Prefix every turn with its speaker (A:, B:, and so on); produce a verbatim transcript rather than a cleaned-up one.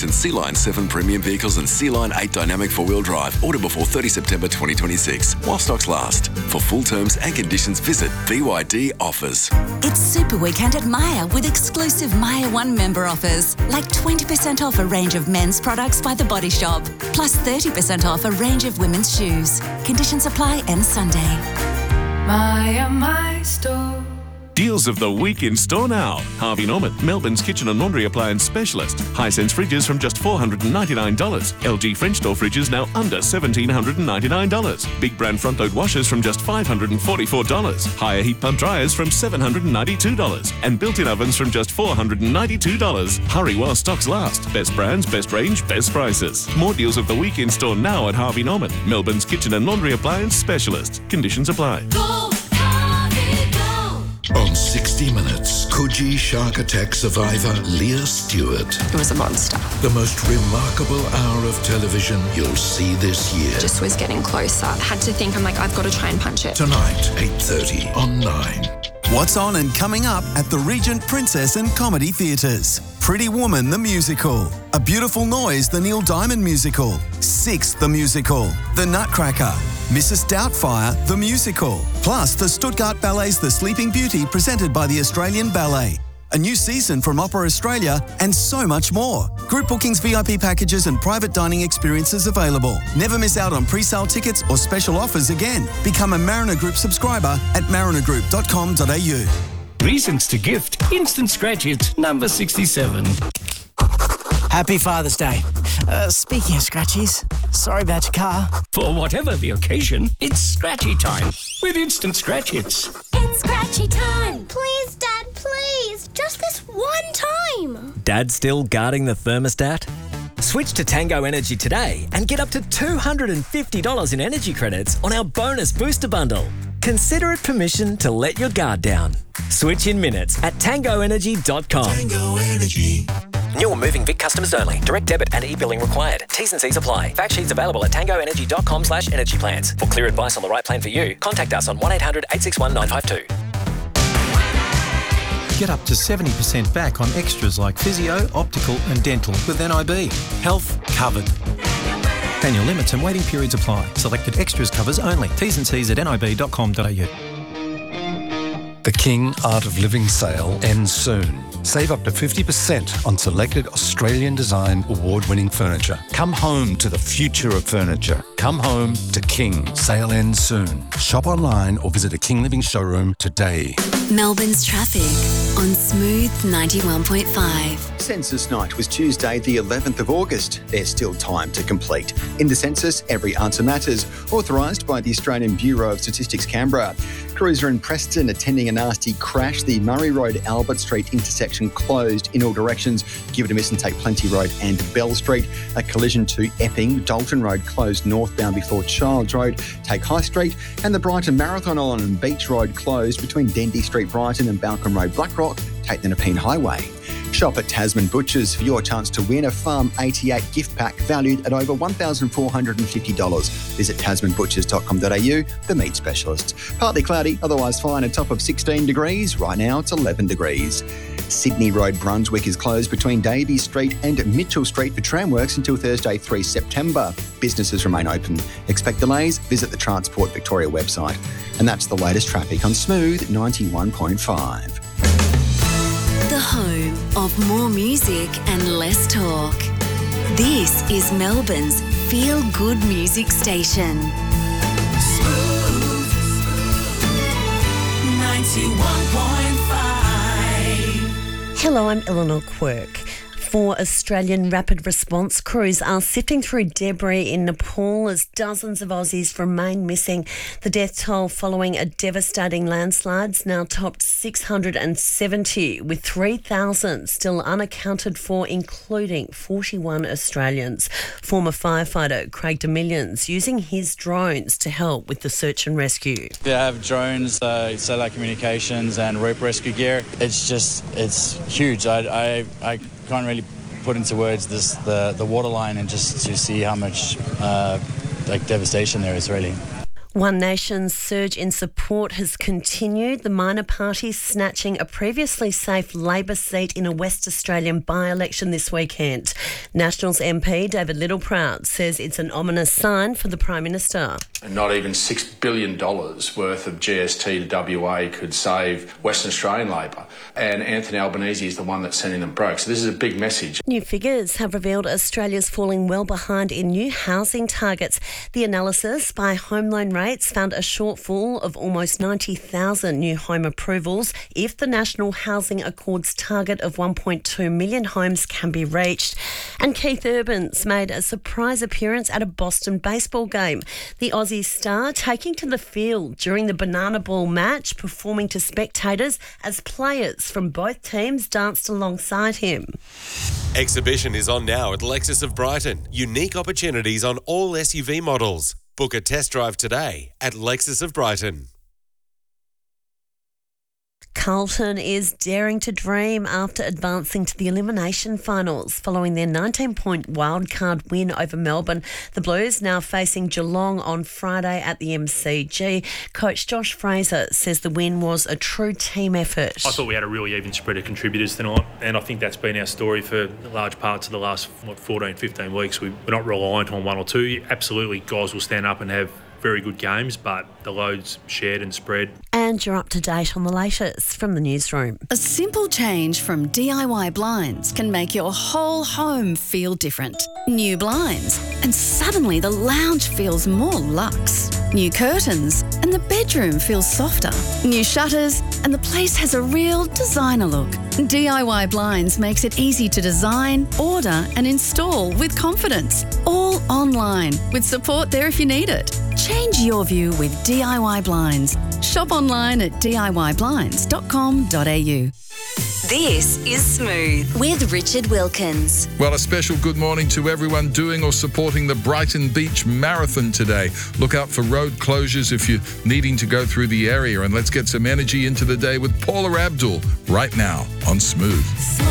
A: six and C-Line seven premium vehicles and C-Line eight dynamic four-wheel drive. Order before thirtieth September twenty twenty-six. While stocks last. For full terms and conditions, visit B Y D Offers.
B: It's Super Weekend at Myer with exclusive Myer One member offers, like twenty percent off a range of men's products by The Body Shop, plus thirty percent off a range of women's shoes. Conditions apply end Sunday.
C: Myer, my store.
D: Deals of the week in store now. Harvey Norman, Melbourne's kitchen and laundry appliance specialist. Hisense fridges from just four hundred ninety-nine dollars. L G French door fridges now under one thousand seven hundred ninety-nine dollars. Big brand front load washers from just five hundred forty-four dollars. Higher heat pump dryers from seven hundred ninety-two dollars. And built-in ovens from just four hundred ninety-two dollars. Hurry while stocks last. Best brands, best range, best prices. More deals of the week in store now at Harvey Norman, Melbourne's kitchen and laundry appliance specialist. Conditions apply.
C: Go!
E: On sixty minutes, Coogee shark attack survivor Leah Stewart.
F: It was a monster.
E: The most remarkable hour of television you'll see this year.
F: Just was getting closer. Had to think, I'm like, I've got to try and punch it.
E: Tonight, eight thirty on Nine.
G: What's on and coming up at the Regent Princess and Comedy Theatres? Pretty Woman the Musical, A Beautiful Noise the Neil Diamond Musical, Six the Musical, The Nutcracker, Missus Doubtfire the Musical, plus the Stuttgart Ballet's The Sleeping Beauty presented by the Australian Ballet. A new season from Opera Australia and so much more. Group bookings, V I P packages and private dining experiences available. Never miss out on pre-sale tickets or special offers again. Become a Mariner Group subscriber at mariner group dot com dot a u.
H: Reasons to gift Instant Scratch Hits number sixty-seven.
I: Happy Father's Day. Uh, speaking of scratchies, sorry about your car.
H: For whatever the occasion, it's scratchy time with Instant Scratch Hits.
J: It's scratchy time. Please, Dad, please. Just this one time.
K: Dad still guarding the thermostat? Switch to Tango Energy today and get up to two hundred fifty dollars in energy credits on our bonus booster bundle. Consider it permission to let your guard down. Switch in minutes at tango energy dot com.
E: Tango Energy.
K: New or moving Vic customers only. Direct debit and e-billing required. T's and C's apply. Fact sheets available at tango energy dot com slash energy plans. For clear advice on the right plan for you, contact us on one eight hundred eight six one nine five two.
L: Get up to seventy percent back on extras like physio, optical and dental with N I B. Health covered. Annual limits and waiting periods apply. Selected extras covers only. T's and C's at n i b dot com dot a u.
M: The King Art of Living sale ends soon. Save up to fifty percent on selected Australian design award-winning furniture. Come home to the future of furniture. Come home to King. Sale ends soon. Shop online or visit a King Living showroom today.
B: Melbourne's traffic on Smooth ninety-one point five.
N: Census night was Tuesday the eleventh of August. There's still time to complete. In the census, every answer matters. Authorised by the Australian Bureau of Statistics Canberra. Crews are in Preston attending a nasty crash. The Murray Road Albert Street intersection closed in all directions. Give it a miss and take Plenty Road and Bell Street. A collision to Epping. Dalton Road closed northbound before Childs Road. Take High Street. And the Brighton Marathon Island and Beach Road closed between Dendy Street, Brighton and Balcombe Road, Blackrock. Take the Nepean Highway. Shop at Tasman Butchers for your chance to win a Farm eighty-eight gift pack valued at over one thousand four hundred fifty dollars. Visit tasman butchers dot com dot a u, the meat specialists. Partly cloudy, otherwise fine, a top of sixteen degrees. Right now it's eleven degrees. Sydney Road, Brunswick is closed between Davies Street and Mitchell Street for tramworks until Thursday, the third of September. Businesses remain open. Expect delays? Visit the Transport Victoria website. And that's the latest traffic on Smooth ninety-one point five.
B: The home of more music and less talk. This is Melbourne's feel-good music station.
C: Smooth ninety-one point five.
O: Hello, I'm Eleanor Quirk. Four Australian rapid response crews are sifting through debris in Nepal as dozens of Aussies remain missing. The death toll following a devastating landslide now topped six hundred seventy, with three thousand still unaccounted for, including forty-one Australians. Former firefighter Craig Demillions using his drones to help with the search and rescue.
P: They have drones, uh, satellite communications and rope rescue gear. It's just, it's huge. I, I, I can't really put into words this the the waterline, and just to see how much uh, like devastation there is, really.
O: One Nation's surge in support has continued, the minor parties snatching a previously safe Labor seat in a West Australian by-election this weekend. Nationals M P David Littleproud says it's an ominous sign for the Prime Minister.
Q: And not even six billion dollars worth of G S T to W A could save Western Australian Labor. And Anthony Albanese is the one that's sending them broke. So this is a big message.
O: New figures have revealed Australia's falling well behind in new housing targets. The analysis by Home Loan Rates found a shortfall of almost ninety thousand new home approvals if the National Housing Accord's target of one point two million homes can be reached. And Keith Urban's made a surprise appearance at a Boston baseball game. The Aussie star taking to the field during the Banana Ball match, performing to spectators as players from both teams danced alongside him.
R: Exhibition is on now at Lexus of Brighton. Unique opportunities on all S U V models. Book a test drive today at Lexus of Brighton.
O: Carlton is daring to dream after advancing to the elimination finals following their nineteen-point wildcard win over Melbourne. The Blues now facing Geelong on Friday at the M C G. Coach Josh Fraser says the win was a true team effort.
S: I thought we had a really even spread of contributors tonight, and I think that's been our story for large parts of the last what, fourteen, fifteen weeks. We're not reliant on one or two. Absolutely, guys will stand up and have very good games, but the load's shared and spread.
O: And you're up to date on the latest from the newsroom.
T: A simple change from D I Y blinds can make your whole home feel different. New blinds, and suddenly the lounge feels more luxe. New curtains, and the bedroom feels softer. New shutters, and the place has a real designer look. D I Y Blinds makes it easy to design, order, and install with confidence. All online, with support there if you need it. Change your view with D I Y Blinds. Shop online at d i y blinds dot com dot a u.
B: This is Smooth with Richard Wilkins.
U: Well, a special good morning to everyone doing or supporting the Brighton Beach Marathon today. Look out for road closures if you're needing to go through the area. And let's get some energy into the day with Paula Abdul right now on Smooth.